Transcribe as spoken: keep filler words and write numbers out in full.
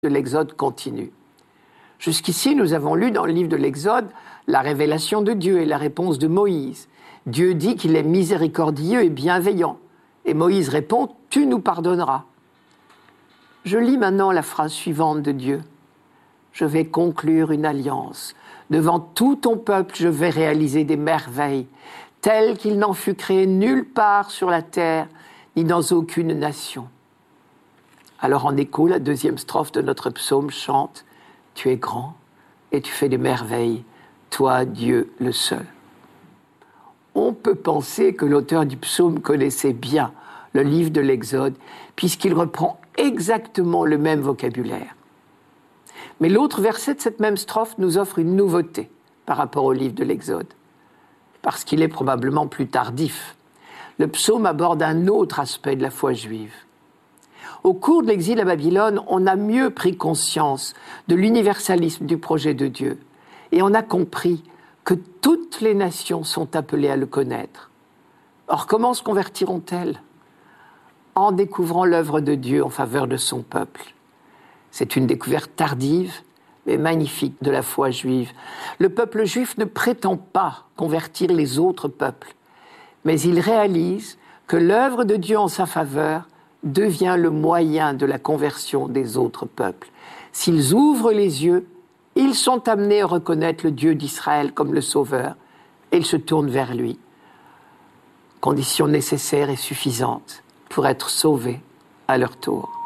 de l'Exode continue. Jusqu'ici, nous avons lu dans le livre de l'Exode la révélation de Dieu et la réponse de Moïse. Dieu dit qu'il est miséricordieux et bienveillant. Et Moïse répond « Tu nous pardonneras ». Je lis maintenant la phrase suivante de Dieu. « Je vais conclure une alliance. Devant tout ton peuple, je vais réaliser des merveilles, telles qu'il n'en fut créé nulle part sur la terre, ni dans aucune nation. » Alors en écho, la deuxième strophe de notre psaume chante « Tu es grand et tu fais des merveilles, toi Dieu le seul. » On peut penser que l'auteur du psaume connaissait bien le livre de l'Exode, puisqu'il reprend exactement le même vocabulaire. Mais l'autre verset de cette même strophe nous offre une nouveauté par rapport au livre de l'Exode, parce qu'il est probablement plus tardif. Le psaume aborde un autre aspect de la foi juive. Au cours de l'exil à Babylone, on a mieux pris conscience de l'universalisme du projet de Dieu, et on a compris que toutes les nations sont appelées à le connaître. Or, comment se convertiront-elles ? En découvrant l'œuvre de Dieu en faveur de son peuple. C'est une découverte tardive, mais magnifique de la foi juive. Le peuple juif ne prétend pas convertir les autres peuples, mais il réalise que l'œuvre de Dieu en sa faveur devient le moyen de la conversion des autres peuples. S'ils ouvrent les yeux, ils sont amenés à reconnaître le Dieu d'Israël comme le Sauveur, et ils se tournent vers lui. Condition nécessaire et suffisante pour être sauvés à leur tour.